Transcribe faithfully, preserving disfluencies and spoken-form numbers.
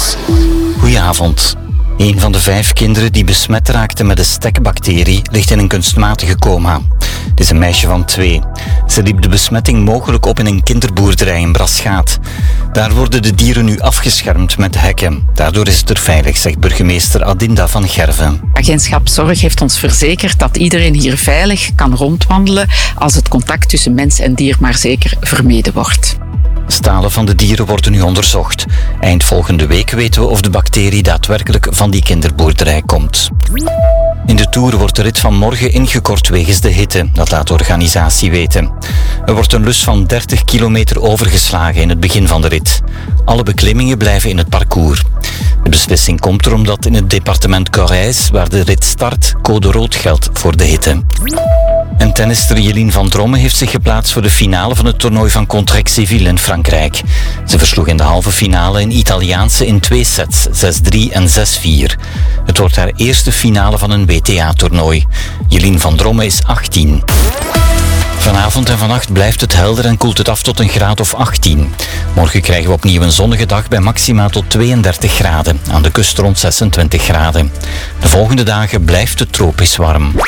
Nieuws. Goedenavond. Een van de vijf kinderen die besmet raakten met de stekbacterie ligt in een kunstmatige coma. Het is een meisje van twee. Ze liep de besmetting mogelijk op in een kinderboerderij in Braschaat. Daar worden de dieren nu afgeschermd met hekken. Daardoor is het er veilig, zegt burgemeester Adinda van Gerven. Agentschap Zorg heeft ons verzekerd dat iedereen hier veilig kan rondwandelen als het contact tussen mens en dier maar zeker vermeden wordt. Stalen van de dieren worden nu onderzocht. Eind volgende week weten we of de bacterie daadwerkelijk van die kinderboerderij komt. In de Tour wordt de rit van morgen ingekort wegens de hitte. Dat laat de organisatie weten. Er wordt een lus van dertig kilometer overgeslagen in het begin van de rit. Alle beklimmingen blijven in het parcours. De beslissing komt er omdat in het departement Corrèze, waar de rit start, code rood geldt voor de hitte. En tennister Jeline van Dromme heeft zich geplaatst voor de finale van het toernooi van Contrexéville in Frankrijk. Ze versloeg in de halve finale een Italiaanse in twee sets, zes drie en zes vier. Het wordt haar eerste finale van een W T A-toernooi. Jeline van Dromme is achttien. Vanavond en vannacht blijft het helder en koelt het af tot een graad of achttien. Morgen krijgen we opnieuw een zonnige dag bij maxima tot tweeëndertig graden. Aan de kust rond zesentwintig graden. De volgende dagen blijft het tropisch warm.